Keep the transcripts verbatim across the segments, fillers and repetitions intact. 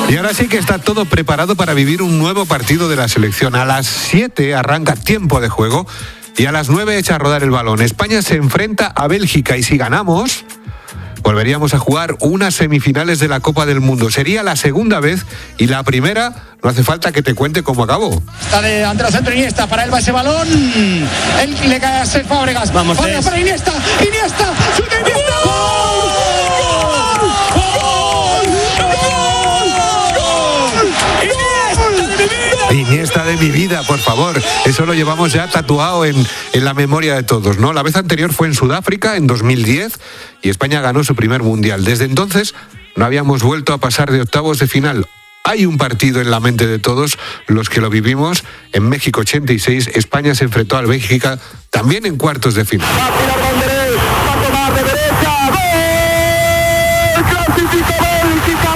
Y ahora sí que está todo preparado para vivir un nuevo partido de la selección. A las siete arranca tiempo de juego y a las nueve echa a rodar el balón. España se enfrenta a Bélgica y si ganamos, volveríamos a jugar unas semifinales de la Copa del Mundo. Sería la segunda vez y la primera, no hace falta que te cuente cómo acabó. Está de ante el centro Iniesta, para él va ese balón. Él le cae a Cesc Fábregas. Vamos, Fábregas para Iniesta. Iniesta. ¡Chuta Iniesta! ¡Gol! Iniesta de mi vida, por favor. Eso lo llevamos ya tatuado en, en la memoria de todos, ¿no? La vez anterior fue en Sudáfrica, en dos mil diez, y España ganó su primer mundial. Desde entonces no habíamos vuelto a pasar de octavos de final. Hay un partido en la mente de todos los que lo vivimos. En México ochenta y seis, España se enfrentó al Bélgica también en cuartos de final. Va a tirar con derecha, va a tomar de derecha. ¡Gol! ¡Clasifica Bélgica!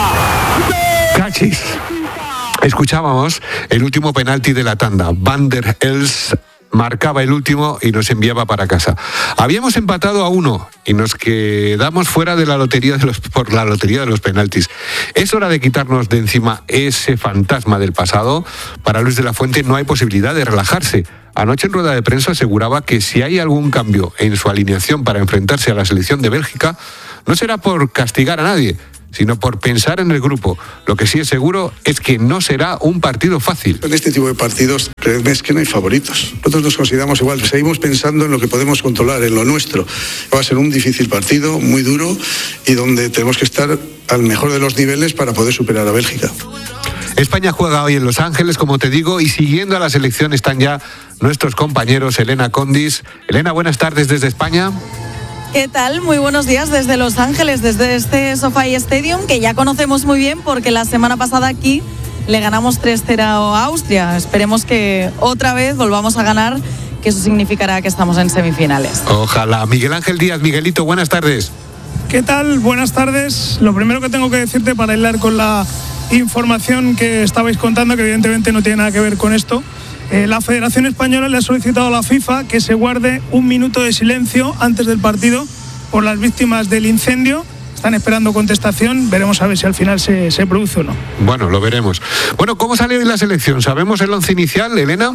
¡Va! ¡Cachis! Escuchábamos el último penalti de la tanda. Van der Els marcaba el último y nos enviaba para casa. Habíamos empatado a uno y nos quedamos fuera de la lotería de los, por la lotería de los penaltis. Es hora de quitarnos de encima ese fantasma del pasado. Para Luis de la Fuente no hay posibilidad de relajarse. Anoche en rueda de prensa aseguraba que si hay algún cambio en su alineación para enfrentarse a la selección de Bélgica, no será por castigar a nadie, sino por pensar en el grupo. Lo que sí es seguro es que no será un partido fácil. En este tipo de partidos, créeme, es que no hay favoritos. Nosotros nos consideramos igual, seguimos pensando en lo que podemos controlar, en lo nuestro. Va a ser un difícil partido, muy duro, y donde tenemos que estar al mejor de los niveles para poder superar a Bélgica. España juega hoy en Los Ángeles, como te digo, y siguiendo a la selección están ya nuestros compañeros Elena Condis. Elena, buenas tardes desde España. ¿Qué tal? Muy buenos días desde Los Ángeles, desde este SoFi Stadium, que ya conocemos muy bien porque la semana pasada aquí le ganamos tres cero a Austria. Esperemos que otra vez volvamos a ganar, que eso significará que estamos en semifinales. Ojalá. Miguel Ángel Díaz, Miguelito, buenas tardes. ¿Qué tal? Buenas tardes. Lo primero que tengo que decirte para hilar con la información que estabais contando, que evidentemente no tiene nada que ver con esto, Eh, la Federación Española le ha solicitado a la FIFA que se guarde un minuto de silencio antes del partido por las víctimas del incendio. Están esperando contestación, veremos a ver si al final se, se produce o no. Bueno, lo veremos. Bueno, ¿cómo salió hoy la selección? ¿Sabemos el once inicial, Elena?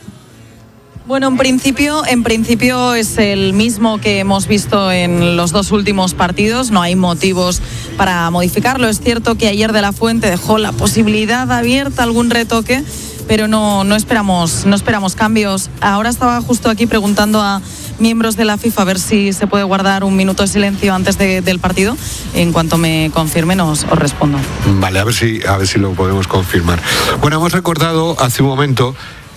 Bueno, en principio, en principio es el mismo que hemos visto en los dos últimos partidos. No hay motivos para modificarlo. Es cierto que ayer De la Fuente dejó la posibilidad abierta, algún retoque, pero no, no esperamos, no esperamos cambios. Ahora estaba justo aquí preguntando a miembros de la FIFA a ver si se puede guardar un minuto de silencio antes de, del partido. En cuanto me confirmen os, os respondo. Vale, a ver si, a ver si lo podemos confirmar. Bueno, hemos recordado hace un momento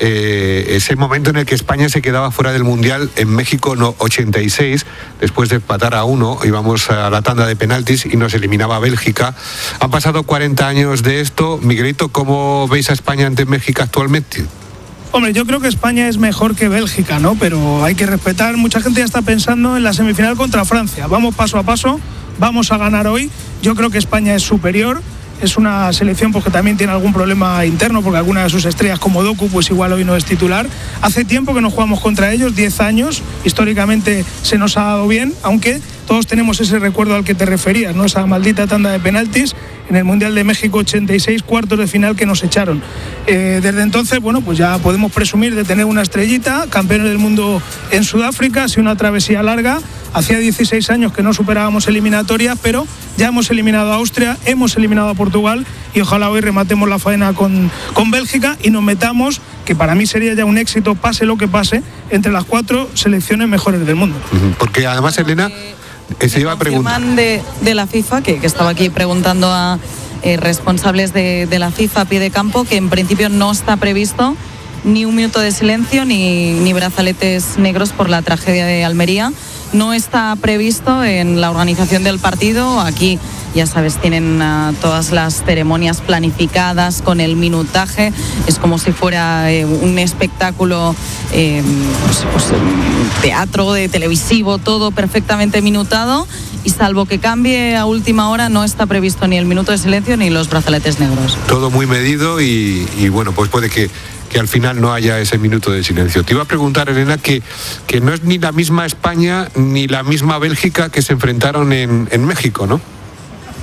Eh, ese momento en el que España se quedaba fuera del Mundial en México no, ochenta y seis, después de empatar a uno, íbamos a la tanda de penaltis y nos eliminaba Bélgica. Han pasado cuarenta años de esto. Miguelito, ¿cómo veis a España ante México actualmente? Hombre, yo creo que España es mejor que Bélgica, ¿no? Pero hay que respetar, mucha gente ya está pensando en la semifinal contra Francia. Vamos paso a paso, vamos a ganar hoy. Yo creo que España es superior. Es una selección pues, que también tiene algún problema interno, porque alguna de sus estrellas, como Doku, pues igual hoy no es titular. Hace tiempo que no jugamos contra ellos, diez años. Históricamente se nos ha dado bien, aunque todos tenemos ese recuerdo al que te referías, ¿no? Esa maldita tanda de penaltis en el Mundial de México ochenta y seis, cuartos de final que nos echaron. Eh, desde entonces, bueno, pues ya podemos presumir de tener una estrellita, campeones del mundo en Sudáfrica, ha sido una travesía larga. Hacía dieciséis años que no superábamos eliminatorias, pero ya hemos eliminado a Austria, hemos eliminado a Portugal y ojalá hoy rematemos la faena con, con Bélgica y nos metamos, que para mí sería ya un éxito, pase lo que pase, entre las cuatro selecciones mejores del mundo. Porque además, Elena, se iba a preguntar de, de la FIFA, que, que estaba aquí preguntando a eh, responsables de, de la FIFA a pie de campo, que en principio no está previsto ni un minuto de silencio ni, ni brazaletes negros por la tragedia de Almería. No está previsto en la organización del partido. Aquí, ya sabes, tienen uh, todas las ceremonias planificadas con el minutaje. Es como si fuera eh, un espectáculo, eh, pues, pues, teatro, de televisivo, todo perfectamente minutado. Y salvo que cambie a última hora, no está previsto ni el minuto de silencio ni los brazaletes negros. Todo muy medido y, y bueno, pues puede que... que al final no haya ese minuto de silencio. Te iba a preguntar, Elena, que, que no es ni la misma España ni la misma Bélgica que se enfrentaron en, en México, ¿no?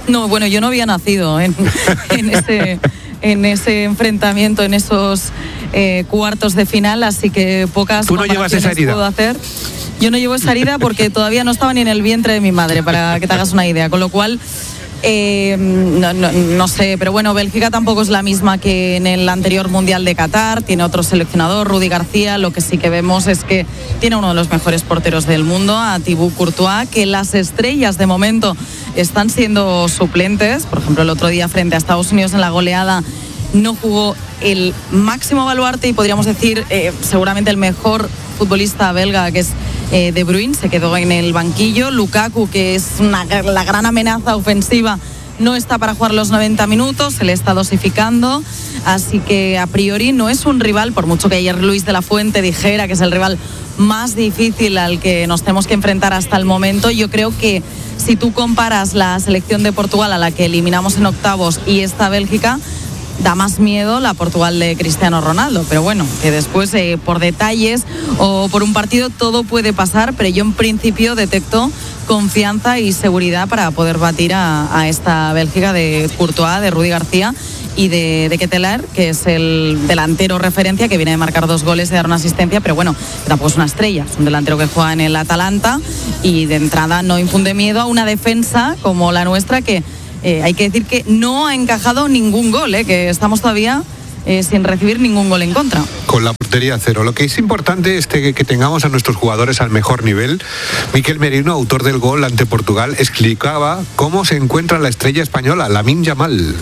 No, bueno, yo no había nacido en, en, ese, en ese enfrentamiento, en esos eh, cuartos de final, así que pocas ¿Tú no llevas esa herida? Puedo hacer. Yo no llevo esa herida porque todavía no estaba ni en el vientre de mi madre, para que te hagas una idea, con lo cual... Eh, no, no, no sé, pero bueno, Bélgica tampoco es la misma que en el anterior Mundial de Qatar, tiene otro seleccionador, Rudi García. Lo que sí que vemos es que tiene uno de los mejores porteros del mundo, a Thibaut Courtois, que las estrellas de momento están siendo suplentes. Por ejemplo, el otro día frente a Estados Unidos en la goleada no jugó el máximo baluarte y podríamos decir eh, seguramente el mejor futbolista belga, que es eh, De Bruyne, se quedó en el banquillo. Lukaku, que es una, la gran amenaza ofensiva, no está para jugar los noventa minutos, se le está dosificando, así que a priori no es un rival, por mucho que ayer Luis de la Fuente dijera que es el rival más difícil al que nos tenemos que enfrentar hasta el momento. Yo creo que si tú comparas la selección de Portugal, a la que eliminamos en octavos, y esta Bélgica, da más miedo la Portugal de Cristiano Ronaldo, pero bueno, que después eh, por detalles o por un partido todo puede pasar, pero yo en principio detecto confianza y seguridad para poder batir a, a esta Bélgica de Courtois, de Rudi García y de, de Ketelaere, que es el delantero referencia, que viene de marcar dos goles y dar una asistencia, pero bueno, tampoco es una estrella, es un delantero que juega en el Atalanta y de entrada no infunde miedo a una defensa como la nuestra, que Eh, hay que decir que no ha encajado ningún gol, eh, que estamos todavía eh, sin recibir ningún gol en contra. Con la portería cero. Lo que es importante es que, que tengamos a nuestros jugadores al mejor nivel. Miquel Merino, autor del gol ante Portugal, explicaba cómo se encuentra la estrella española, Lamine Yamal.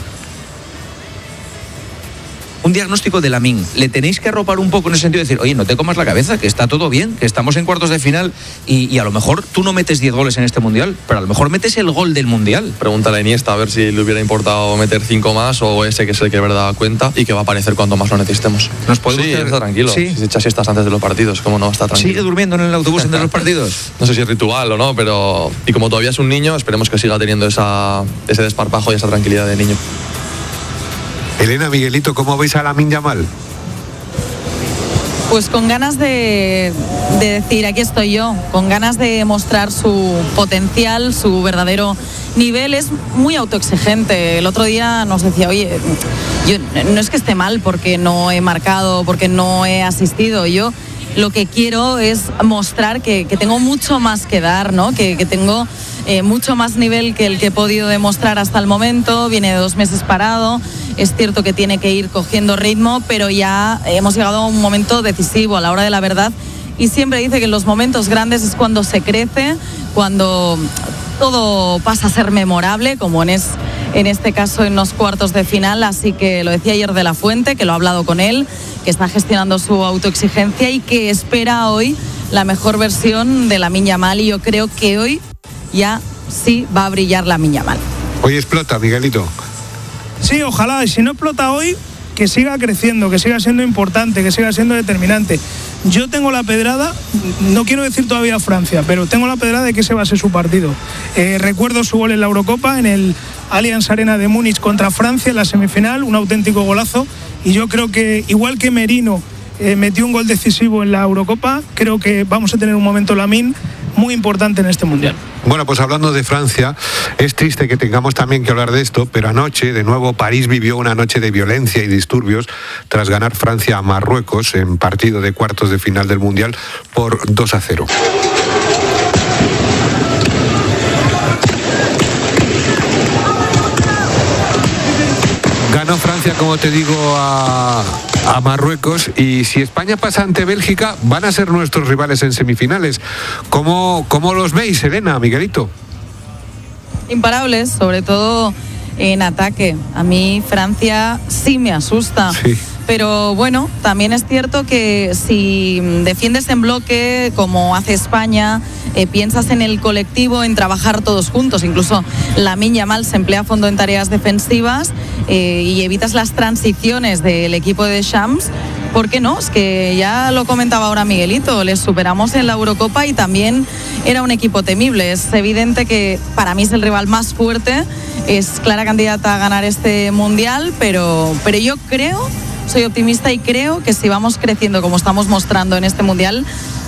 Un diagnóstico de Lamine. Le tenéis que arropar un poco en ese sentido de decir, oye, no te comas la cabeza, que está todo bien, que estamos en cuartos de final y, y a lo mejor tú no metes diez goles en este Mundial, pero a lo mejor metes el gol del Mundial. Pregúntale a Iniesta a ver si le hubiera importado meter cinco más o ese que es el que de verdad cuenta y que va a aparecer cuando más lo necesitemos. ¿Nos podemos sí, hacer... está tranquilo. Sí. Si echa siestas antes de los partidos, ¿cómo no va a estar tranquilo? ¿Sigue durmiendo en el autobús entre los partidos? No sé si es ritual o no, pero... Y como todavía es un niño, esperemos que siga teniendo esa, ese desparpajo y esa tranquilidad de niño. Elena, Miguelito, ¿cómo veis a Lamine Yamal? Pues con ganas de, de decir, aquí estoy yo, con ganas de mostrar su potencial, su verdadero nivel. Es muy autoexigente. El otro día nos decía, oye, yo, no es que esté mal porque no he marcado, porque no he asistido. Yo lo que quiero es mostrar que, que tengo mucho más que dar, ¿no? Que, que tengo eh, mucho más nivel que el que he podido demostrar hasta el momento. Viene de dos meses parado. Es cierto que tiene que ir cogiendo ritmo, pero ya hemos llegado a un momento decisivo, a la hora de la verdad. Y siempre dice que en los momentos grandes es cuando se crece, cuando todo pasa a ser memorable, como en, es, en este caso en los cuartos de final. Así que lo decía ayer de la Fuente, que lo ha hablado con él, que está gestionando su autoexigencia y que espera hoy la mejor versión de Lamine Yamal. Y yo creo que hoy ya sí va a brillar Lamine Yamal. Hoy explota, Miguelito. Sí, ojalá, y si no explota hoy, que siga creciendo, que siga siendo importante, que siga siendo determinante. Yo tengo la pedrada, no quiero decir todavía Francia, pero tengo la pedrada de que ese va a ser su partido. Eh, recuerdo su gol en la Eurocopa, en el Allianz Arena de Múnich contra Francia en la semifinal, un auténtico golazo, y yo creo que, igual que Merino eh, metió un gol decisivo en la Eurocopa, creo que vamos a tener un momento Lamine muy importante en este Mundial. Bueno, pues hablando de Francia, es triste que tengamos también que hablar de esto, pero anoche, de nuevo, París vivió una noche de violencia y disturbios tras ganar Francia a Marruecos en partido de cuartos de final del Mundial por dos a cero. Ganó Francia, como te digo, a, a Marruecos, y si España pasa ante Bélgica, van a ser nuestros rivales en semifinales. ¿Cómo, cómo los veis, Elena, Miguelito? Imparables, sobre todo en ataque. A mí Francia sí me asusta. Sí. Pero bueno, también es cierto que si defiendes en bloque, como hace España, eh, piensas en el colectivo, en trabajar todos juntos. Incluso Lamine Yamal se emplea a fondo en tareas defensivas eh, y evitas las transiciones del equipo de Deschamps. ¿Por qué no? Es que ya lo comentaba ahora Miguelito, les superamos en la Eurocopa y también era un equipo temible. Es evidente que para mí es el rival más fuerte, es clara candidata a ganar este Mundial, pero, pero yo creo... Soy optimista y creo que si vamos creciendo como estamos mostrando en este Mundial,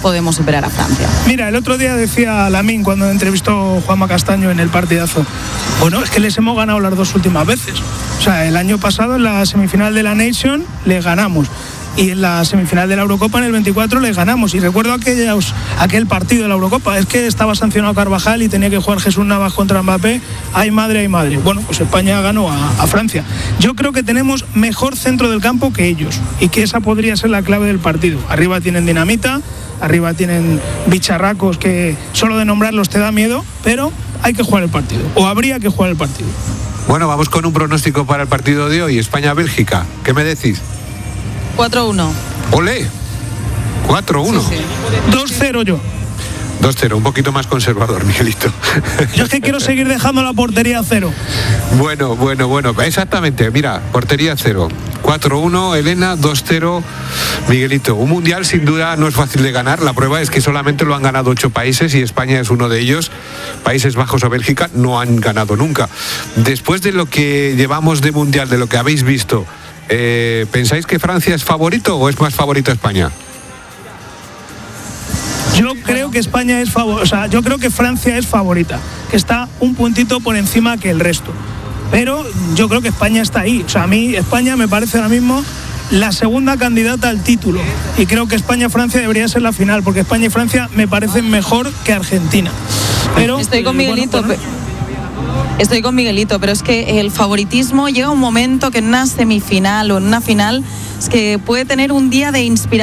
podemos superar a Francia. Mira, el otro día decía Lamine cuando entrevistó Juanma Castaño en el partidazo, bueno, es que les hemos ganado las dos últimas veces. O sea, el año pasado en la semifinal de la Nation les ganamos. Y en la semifinal de la Eurocopa en el veinticuatro les ganamos. Y recuerdo aquellos, aquel partido de la Eurocopa, es que estaba sancionado Carvajal y tenía que jugar Jesús Navas contra Mbappé. Ay madre, ay madre. Bueno, pues España ganó a, a Francia. Yo creo que tenemos mejor centro del campo que ellos y que esa podría ser la clave del partido. Arriba tienen dinamita, arriba tienen bicharracos que solo de nombrarlos te da miedo, pero hay que jugar el partido, o habría que jugar el partido. Bueno, vamos con un pronóstico para el partido de hoy, España-Bélgica. ¿Qué me decís? cuatro uno. ¡Olé! cuatro uno. Sí, sí. dos cero yo. dos cero, un poquito más conservador, Miguelito. Yo es que quiero seguir dejando la portería a cero. Bueno, bueno, bueno, exactamente. Mira, portería cero. cuatro uno, Elena, dos cero, Miguelito. Un mundial sin duda no es fácil de ganar. La prueba es que solamente lo han ganado ocho países y España es uno de ellos. Países Bajos o Bélgica no han ganado nunca. Después de lo que llevamos de mundial, de lo que habéis visto, eh, ¿pensáis que Francia es favorito o es más favorito España? Yo creo que España es favorita, o sea, yo creo que Francia es favorita, que está un puntito por encima que el resto. Pero yo creo que España está ahí. O sea, a mí España me parece ahora mismo la segunda candidata al título. Y creo que España-Francia debería ser la final, porque España y Francia me parecen mejor que Argentina. Pero Estoy con Miguelito. Bueno, Estoy con Miguelito, pero es que el favoritismo llega un momento que en una semifinal o en una final es que puede tener un día de inspiración.